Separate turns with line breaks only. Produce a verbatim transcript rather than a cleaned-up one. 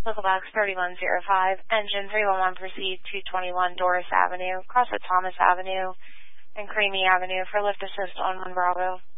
Local box thirty-one oh five, engine three one one, proceed two twenty-one Doris Avenue, cross at Thomas Avenue and Creamy Avenue for lift assist on one Bravo.